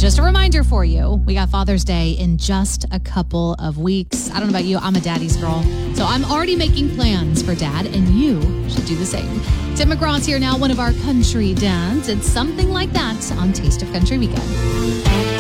just a reminder for you, we got Father's Day in just a couple of weeks. I don't know about you, I'm a daddy's girl. So I'm already making plans for Dad, and you should do the same. Tim McGraw's here now, one of our country dads. It's something like that on Taste of Country Weekend.